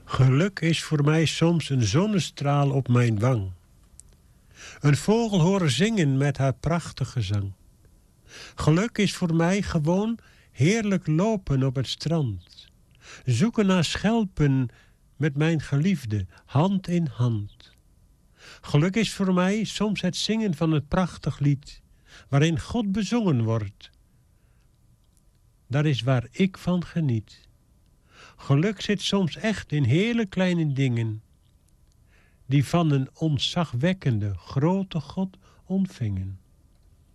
Geluk is voor mij soms een zonnestraal op mijn wang. Een vogel horen zingen met haar prachtige zang. Geluk is voor mij gewoon heerlijk lopen op het strand. Zoeken naar schelpen met mijn geliefde, hand in hand. Geluk is voor mij soms het zingen van het prachtig lied, waarin God bezongen wordt. Dat is waar ik van geniet. Geluk zit soms echt in hele kleine dingen, die van een ontzagwekkende, grote God ontvingen.